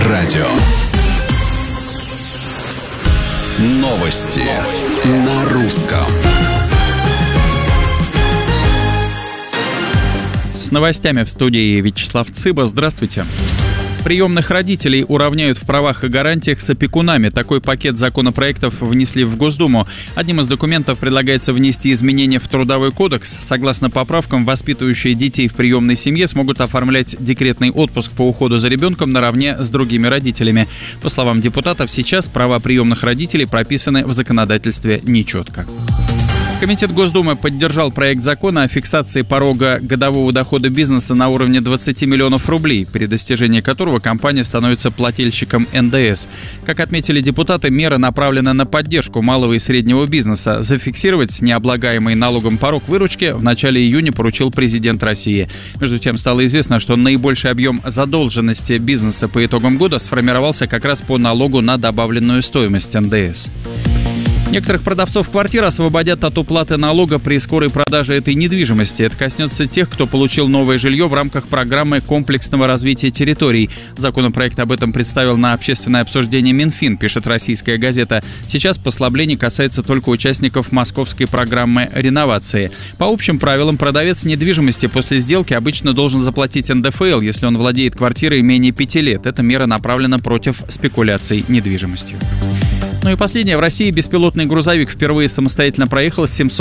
радио. Новости на русском. С новостями в студии Вячеслав Цыба. Здравствуйте. Приемных родителей уравняют в правах и гарантиях с опекунами. Такой пакет законопроектов внесли в Госдуму. Одним из документов предлагается внести изменения в Трудовой кодекс. Согласно поправкам, воспитывающие детей в приемной семье смогут оформлять декретный отпуск по уходу за ребенком наравне с другими родителями. По словам депутатов, сейчас права приемных родителей прописаны в законодательстве нечетко. Комитет Госдумы поддержал проект закона о фиксации порога годового дохода бизнеса на уровне 20 миллионов рублей, при достижении которого компания становится плательщиком НДС. Как отметили депутаты, мера направлена на поддержку малого и среднего бизнеса. Зафиксировать необлагаемый налогом порог выручки в начале июня поручил президент России. Между тем, стало известно, что наибольший объем задолженности бизнеса по итогам года сформировался как раз по налогу на добавленную стоимость НДС. Некоторых продавцов квартир освободят от уплаты налога при скорой продаже этой недвижимости. Это коснется тех, кто получил новое жилье в рамках программы комплексного развития территорий. Законопроект об этом представил на общественное обсуждение Минфин, пишет «Российская газета». Сейчас послабление касается только участников московской программы реновации. По общим правилам, продавец недвижимости после сделки обычно должен заплатить НДФЛ, если он владеет квартирой менее 5 лет. Эта мера направлена против спекуляций недвижимостью. Ну и последнее. В России беспилотный грузовик впервые самостоятельно проехал 700